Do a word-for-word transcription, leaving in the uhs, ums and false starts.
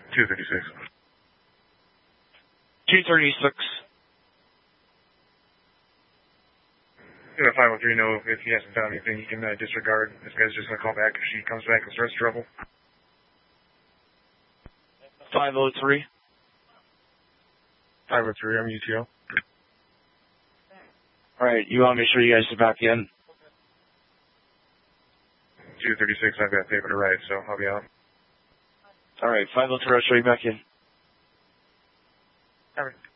two thirty-six. two thirty-six. Let five oh three know if he hasn't found anything, he can uh, disregard. This guy's just going to call back if she comes back and starts trouble. five oh three. five oh three, I'm U T O. Alright, you want to make sure you guys are back in? two thirty-six, I've got paper to write, so I'll be out. Alright, five oh three, I'll show you back in. Alright.